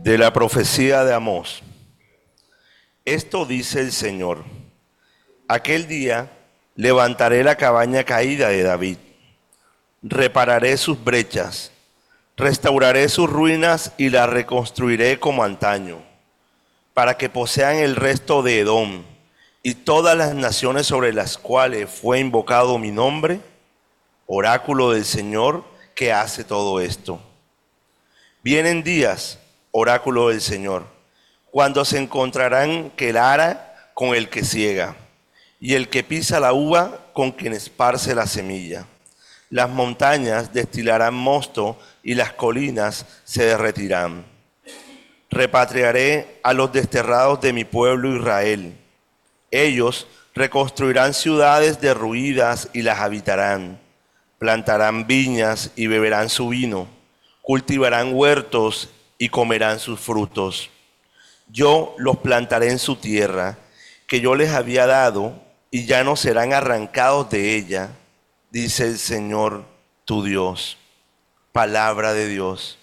De la profecía de Amós. Esto dice el Señor: aquel día levantaré la cabaña caída de David, repararé sus brechas, restauraré sus ruinas y las reconstruiré como antaño, para que posean el resto de Edom y todas las naciones sobre las cuales fue invocado mi nombre, oráculo del Señor que hace todo esto. Vienen días, oráculo del Señor, cuando se encontrarán que el ara con el que ciega, y el que pisa la uva con quien esparce la semilla. Las montañas destilarán mosto y las colinas se derretirán. Repatriaré a los desterrados de mi pueblo Israel. Ellos reconstruirán ciudades derruidas y las habitarán. Plantarán viñas y beberán su vino. Cultivarán huertos y comerán sus frutos. Yo los plantaré en su tierra, que yo les había dado, y ya no serán arrancados de ella, dice el Señor tu Dios. Palabra de Dios.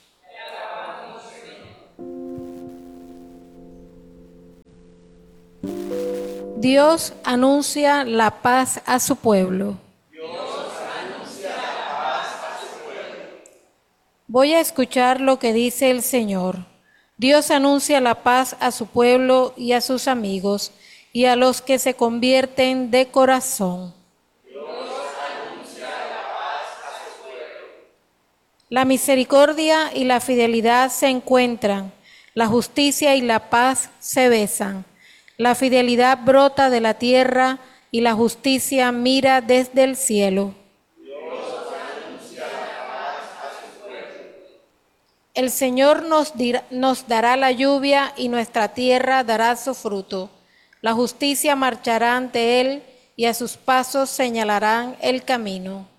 Dios anuncia la paz a su pueblo. Voy a escuchar lo que dice el Señor. Dios anuncia la paz a su pueblo y a sus amigos y a los que se convierten de corazón. La misericordia y la fidelidad se encuentran, la justicia y la paz se besan. La fidelidad brota de la tierra y la justicia mira desde el cielo. El Señor nos dará la lluvia y nuestra tierra dará su fruto. La justicia marchará ante Él y a sus pasos señalarán el camino.